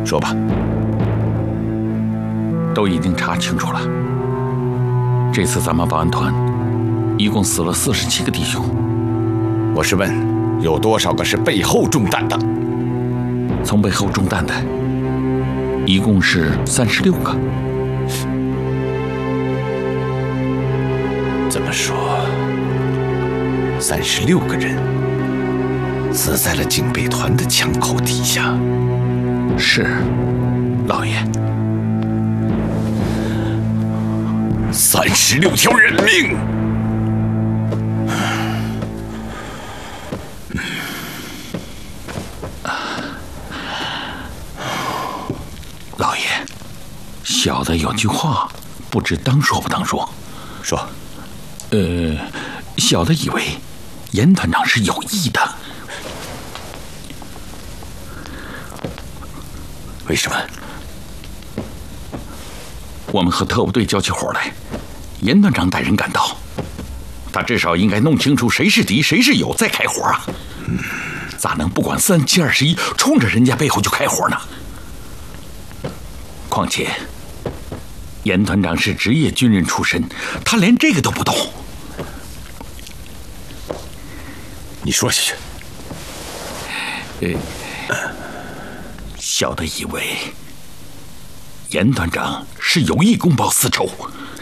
说吧。 都已经查清楚了，这次咱们保安团一共死了47个弟兄。 我是问，有多少个是背后中弹的？ 从背后中弹的，一共是36个。 这么说，36个人死在了警备团的枪口底下。 是，老爷。 36条人命！ 老爷，小的有句话，不知当说不当说。 说。 小的以为严团长是有意的。 为什么？ 我们和特务队交起火来，严团长带人赶到，他至少应该弄清楚谁是敌谁是友再开火啊！咋能不管3七21，冲着人家背后就开火呢？况且严团长是职业军人出身，他连这个都不懂。 你说下去。 小的以为严团长是有意公报私仇，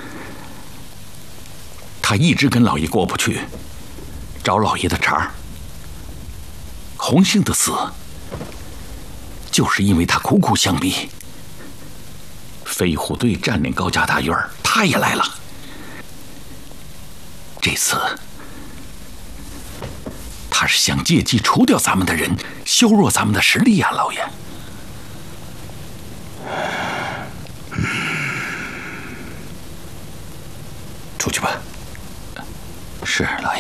他一直跟老爷过不去，找老爷的茬儿。洪兴的死，就是因为他苦苦相逼。飞虎队占领高家大院，他也来了。这次他是想借机除掉咱们的人，削弱咱们的实力呀，老爷。 出去吧。 是，老爷。